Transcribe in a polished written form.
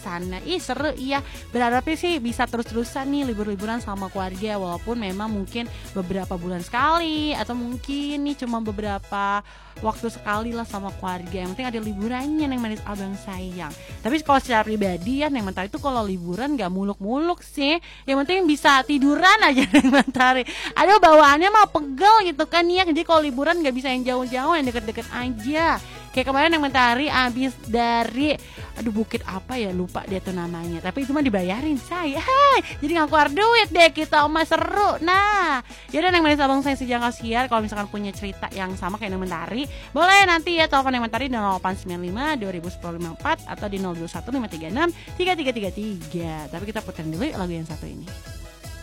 sana. Ih seru iya. Berharapnya sih bisa terus-terusan nih libur-liburan sama keluarga, walaupun memang mungkin beberapa bulan sekali atau mungkin nih cuma beberapa waktu sekali lah sama keluarga. Yang penting ada liburannya Neng Manis abang sayang. Tapi kalau secara pribadi ya Neng Mentari itu kalau liburan gak muluk-muluk sih. Yang penting bisa tiduran aja Neng Mentari. Aduh bawaannya mah pegel gitu kan ya. Jadi kalau liburan gak bisa yang jauh-jauh, yang deket-deket aja. Kayak kemarin Neng Mentari abis dari bukit apa ya, lupa dia tuh namanya. Tapi itu mah dibayarin saya. Jadi gak keluar duit deh kita mah seru. Nah yaudah Neng Manis abang saya sejangka siar. Kalau misalkan punya cerita yang sama kayak Neng Mentari, boleh nanti ya telepon Neng Mentari di 0895 2010 54 atau di 021 536 3333. Tapi kita puterin dulu lagu yang satu ini.